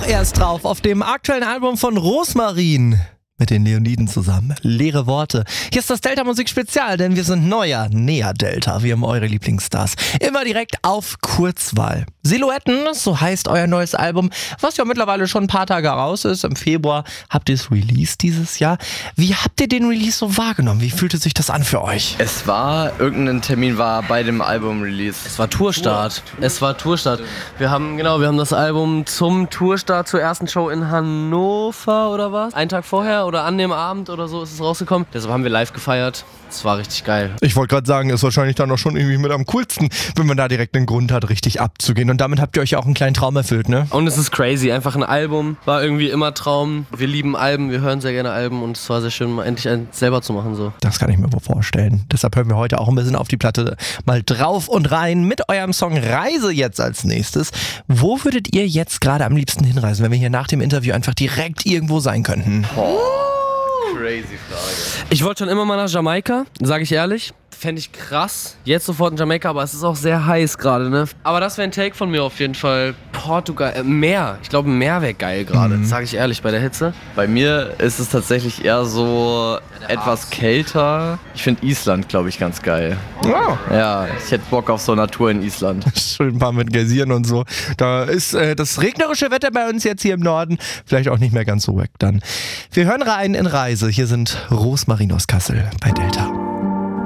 erst drauf auf dem aktuellen Album von Rosmarin. Mit den Leoniden zusammen. Leere Worte. Hier ist das Delta Musik Spezial, denn wir sind neuer, näher Delta. Wir haben eure Lieblingsstars. Immer direkt auf Kurzwahl. Silhouetten, so heißt euer neues Album, was ja mittlerweile schon ein paar Tage raus ist. Im Februar habt ihr es released dieses Jahr. Wie habt ihr den Release so wahrgenommen? Wie fühlte sich das an für euch? Irgendein Termin war bei dem Album-Release. Es war Tourstart. Wir haben das Album zum Tourstart zur ersten Show in Hannover oder was? Einen Tag vorher oder an dem Abend oder so ist es rausgekommen. Deshalb haben wir live gefeiert. Es war richtig geil. Ich wollte gerade sagen, ist wahrscheinlich dann auch schon irgendwie mit am coolsten, wenn man da direkt einen Grund hat, richtig abzugehen. Und damit habt ihr euch ja auch einen kleinen Traum erfüllt, ne? Und es ist crazy. Einfach ein Album. War irgendwie immer Traum. Wir lieben Alben, wir hören sehr gerne Alben und es war sehr schön, mal endlich eins selber zu machen. So. Das kann ich mir wohl vorstellen. Deshalb hören wir heute auch ein bisschen auf die Platte mal drauf und rein mit eurem Song Reise jetzt als nächstes. Wo würdet ihr jetzt gerade am liebsten hinreisen, wenn wir hier nach dem Interview einfach direkt irgendwo sein könnten? Crazy Frage. Ich wollte schon immer mal nach Jamaika, sage ich ehrlich. Fände ich krass. Jetzt sofort in Jamaika, aber es ist auch sehr heiß gerade, ne? Aber das wäre ein Take von mir auf jeden Fall. Portugal, Meer. Ich glaube, Meer wäre geil gerade, sage ich ehrlich, bei der Hitze. Bei mir ist es tatsächlich eher so etwas kälter. Ich finde Island, glaube ich, ganz geil. Wow. Ja, ich hätte Bock auf so Natur in Island. Schön ein paar mit Geysiren und so. Da ist das regnerische Wetter bei uns jetzt hier im Norden vielleicht auch nicht mehr ganz so wack dann. Wir hören rein in Reise. Hier sind Rosmarin aus Kassel bei Delta.